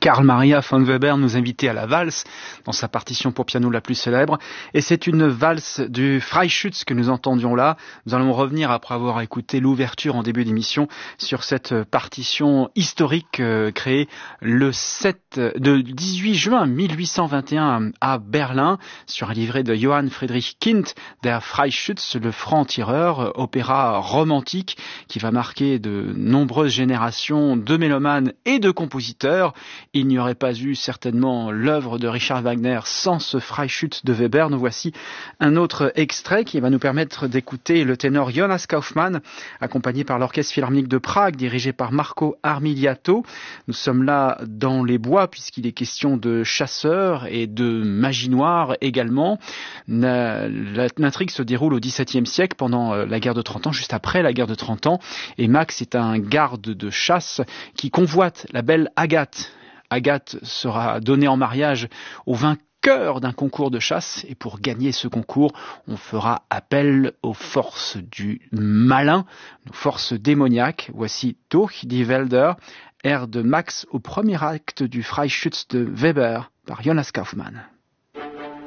Carl Maria von Weber nous invitait à la valse dans sa partition pour piano la plus célèbre. Et c'est une valse du Freischütz que nous entendions là. Nous allons revenir, après avoir écouté l'ouverture en début d'émission, sur cette partition historique créée le 18 juin 1821 à Berlin sur un livret de Johann Friedrich Kind, Der Freischütz, le franc-tireur, opéra romantique qui va marquer de nombreuses générations de mélomanes et de compositeurs. Il n'y aurait pas eu certainement l'œuvre de Richard Wagner sans ce Freischütz de Weber. Nous voici un autre extrait qui va nous permettre d'écouter le ténor Jonas Kaufmann, accompagné par l'Orchestre Philharmonique de Prague, dirigé par Marco Armiliato. Nous sommes là dans les bois, puisqu'il est question de chasseurs et de magie noire également. L'intrigue se déroule au XVIIe siècle, pendant la guerre de 30 ans, juste après la guerre de 30 ans. Et Max est un garde de chasse qui convoite la belle Agathe. Agathe sera donnée en mariage au vainqueur d'un concours de chasse, et pour gagner ce concours, on fera appel aux forces du malin, aux forces démoniaques. Voici Durch die Wälder, air de Max au premier acte du Freischütz de Weber par Jonas Kaufmann.